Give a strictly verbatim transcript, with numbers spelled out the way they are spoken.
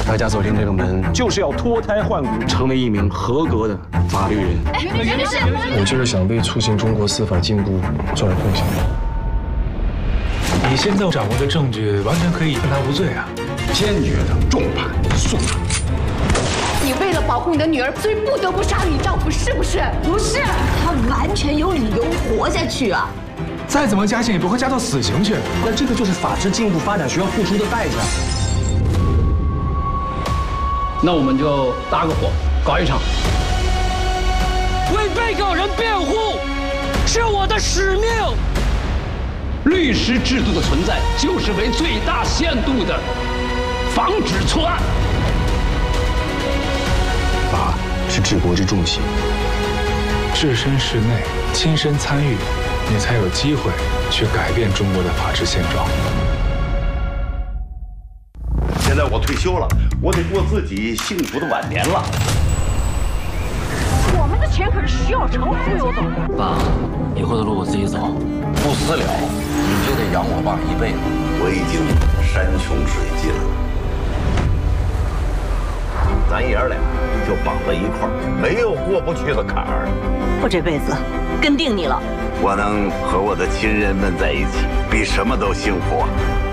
大家走进这个门， 就是要脱胎换骨， 成为一名合格的法律人。 哎，袁律师， 我就是想为促进中国司法进步做点贡献。 你现在掌握的证据完全可以判他无罪啊！ 坚决的重判速处。 你为了保护你的女儿，所以不得不杀了你丈夫，是不是？ 不是，他完全有理由活下去啊！ 再怎么加刑也不会加到死刑去。 那这个就是法治进步发展需要付出的代价。 那我们就搭个伙，搞一场。 为被告人辩护是我的使命。 律师制度的存在，就是为最大限度的防止错案。 法是治国之重器， 置身事内，亲身参与，你才有机会去改变中国的法治现状。 现在我退休了，我得过自己幸福的晚年了。 我们的钱可是徐小成忽悠走的。 爸，以后的路我自己走， 不死了，你就得养我爸一辈子。我已经山穷水尽了，咱爷儿俩就绑在一块儿，没有过不去的坎儿。 我这辈子跟定你了。 我能和我的亲人们在一起，比什么都幸福啊！